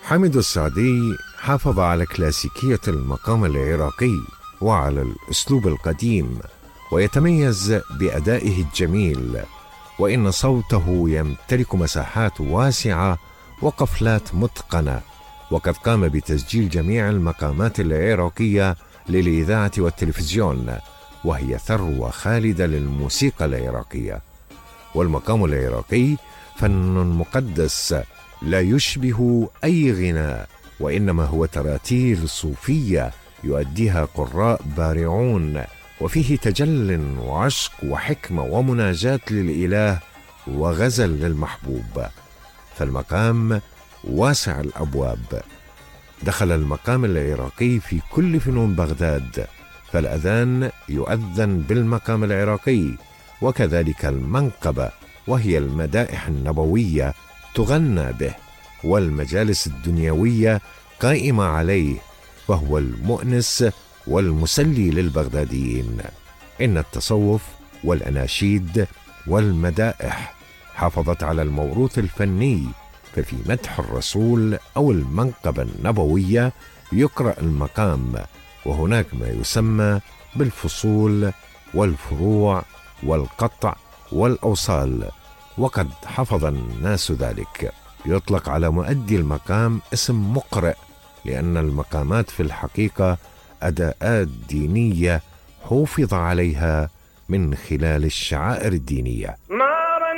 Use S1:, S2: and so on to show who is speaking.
S1: حامد السعدي حافظ على كلاسيكية المقام العراقي وعلى الأسلوب القديم، ويتميز بأدائه الجميل، وإن صوته يمتلك مساحات واسعة وقفلات متقنة، وقد قام بتسجيل جميع المقامات العراقية للإذاعة والتلفزيون، وهي ثروة خالدة للموسيقى العراقية. والمقام العراقي فن مقدس لا يشبه أي غناء، وإنما هو تراتيل صوفية يؤديها قراء بارعون، وفيه تجل وعشق وحكمة ومناجاة للإله وغزل للمحبوب. فالمقام واسع الأبواب. دخل المقام العراقي في كل فنون بغداد، فالأذان يؤذن بالمقام العراقي، وكذلك المنقبة وهي المدائح النبوية تغنى به، والمجالس الدنيوية قائمة عليه، وهو المؤنس والمسلي للبغداديين. إن التصوف والأناشيد والمدائح حافظت على الموروث الفني، ففي مدح الرسول أو المنقبة النبوية يقرأ المقام، وهناك ما يسمى بالفصول والفروع والقطع والأوصال، وقد حفظ الناس ذلك. يطلق على مؤدي المقام اسم مقرئ، لأن المقامات في الحقيقة أداءات دينية حوفظ عليها من خلال الشعائر الدينية.